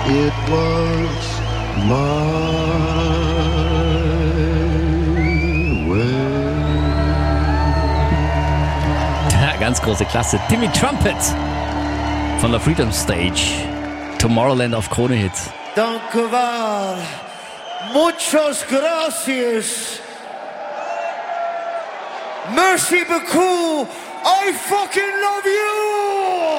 It was my way. Ja, ganz große Klasse. Timmy Trumpet von der Freedom Stage. Tomorrowland auf Krone Hits. Danke war. Muchas gracias. Merci beaucoup. I fucking love you.